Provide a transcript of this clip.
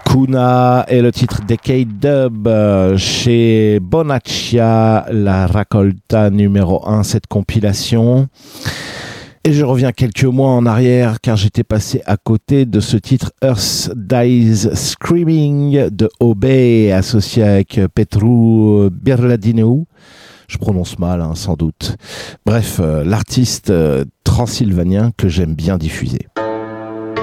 Kuna et le titre Decade Dub chez Bonaccia, la raccolta numéro 1, cette compilation. Et je reviens quelques mois en arrière car j'étais passé à côté de ce titre Earth Dies Screaming de Obey associé avec Petru Birladineau. Je prononce mal, sans doute. Bref, l'artiste transylvanien que j'aime bien diffuser.